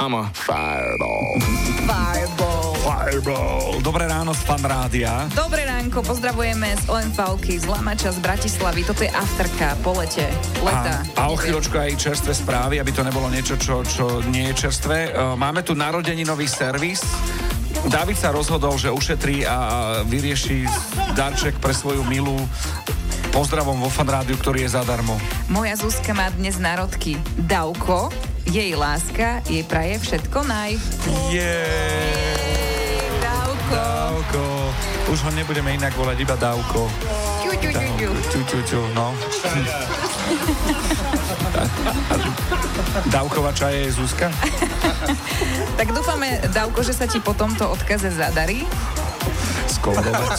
I'm a fireball. Fireball. Dobré ráno z Fan Rádia. Dobré ránko, pozdravujeme z OMV-ky, z Lamača, z Bratislavy. Toto je afterka po lete. Leta. A o chvíľočku aj čerstvé správy, aby to nebolo niečo, čo nie je čerstvé. Máme tu narodeninový servis. David sa rozhodol, že ušetrí a vyrieši darček pre svoju milú pozdravom vo Fan Rádiu, ktorý je zadarmo. Moja Zuzka má dnes národky. Davko, jej láska, jej praje všetko naj. Dávko. Už ho nebudeme inak volať, iba Dávko. Ťu, no. Dávkovača je Zuzka? Tak dúfame, Dávko, že sa ti po tomto odkaze zadarí. Skolarovať.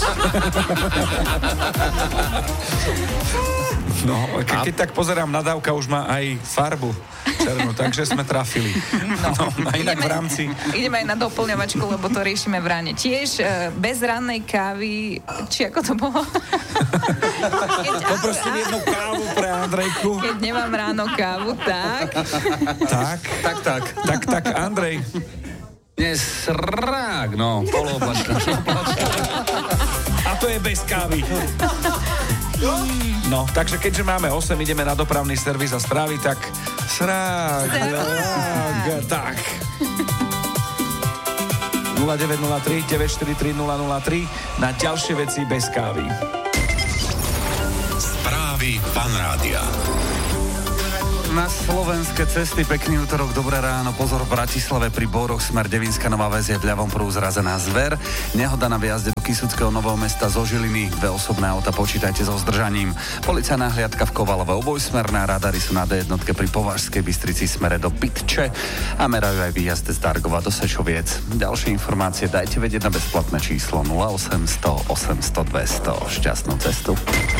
No, keď tak pozerám na Dávka, už má aj farbu černú, takže sme trafili. No, a inak v rámci... Ideme aj na doplňovačku, lebo to riešime v ráne. Tiež bez rannej kávy, či ako to bolo? Poprosím jednu kávu pre Andrejku. Keď nemám ráno kávu, tak... Tak, Andrej. Dnes srák, no, polooblačná. A to je bez kávy. No, takže keďže máme 8, ideme na dopravný servis a správy, tak srák, tak. 0903 943 003 na ďalšie veci bez kávy. Správy Fan Rádia. Na slovenské cesty, pekný útorok, dobré ráno, pozor v Bratislave pri Bóroch, smer Devinská Nová Ves je v ľavom prúhu zrazená zver, nehoda na výjazde do Kysuckého Nového Mesta zo Žiliny, 2 osobné auta, počítajte so zdržaním. Policajná hliadka v Kovalove obojsmerná, radary sú na D1 pri Považskej Bystrici smere do Bytče a merajú aj výjazde z Dargova do Sečoviec. Ďalšie informácie dajte vedieť na bezplatné číslo 0800 800 200. Šťastnú cestu.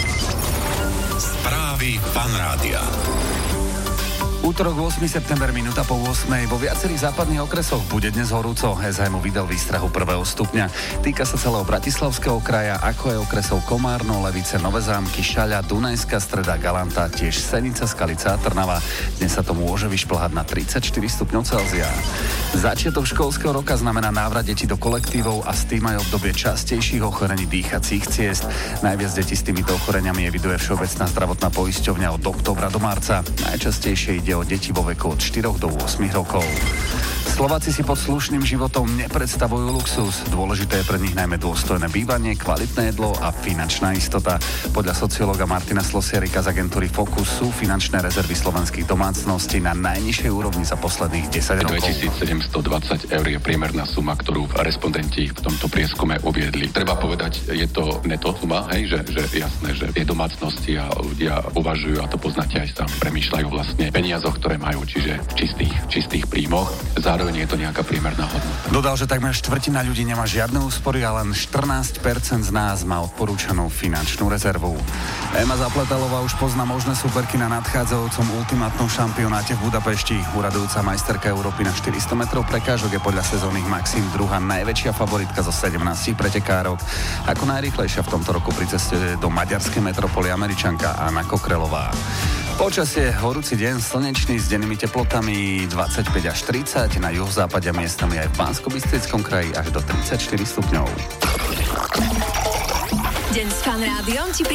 Správy Fan Rádia. Útorok 8. september, minúta po 8. Vo viacerých západných okresoch bude dnes horúco. SHM vydal výstrahu 1. stupňa. Týka sa celého Bratislavského kraja, ako aj okresov Komárno, Levice, Nové Zámky, Šaľa, Dunajská Streda, Galanta, tiež Senica, Skalica a Trnava. Dnes sa to môže vyšplhať na 34 stupňov Celzia. Začiatok školského roka znamená návrat detí do kolektívov a s tým aj obdobie častejších ochorení dýchacích ciest. Najviac detí s týmito ochoreniami eviduje Všeobecná zdravotná poisťovňa od októbra do marca. Najčastejšie ide o deti vo veku od 4 do 8 rokov. Slováci si pod slušným životom nepredstavujú luxus. Dôležité je pre nich najmä dôstojné bývanie, kvalitné jedlo a finančná istota. Podľa sociológa Martina Slosiarika z agentúry Focus sú finančné rezervy slovenských domácností na najnižšej úrovni za posledných 10 rokov. 2720 eur je priemerná suma, ktorú respondenti v tomto prieskume uviedli. Treba povedať, je to neto suma, hej, že jasné, že tie domácnosti a ľudia uvažujú, a to poznáte aj sám, premýšľajú vlastne peniazoch, ktoré majú, čiže v čistých príjmoch. Zároveň je to nejaká priemerná hodnota. Dodal, že takmer štvrtina ľudí nemá žiadne úspory a len 14% z nás má odporúčanú finančnú rezervu. Ema Zapletalová už pozná možné súperky na nadchádzajúcom ultimátnom šampionáte v Budapešti. Uradujúca majsterka Európy na 400 metrov prekážok je podľa sezónnych Maxim druhá najväčšia favoritka zo 17 pretekárok. Ako najrýchlejšia v tomto roku pri ceste do maďarskej metropoly Američanka Anna Kokrelová. Počasie, horúci deň, slnečný s dennými teplotami 25 až 30, na juhozápade a miestami aj v Banskobystrickom kraji až do 34 stupňov. Deň s Fan Rádiom ti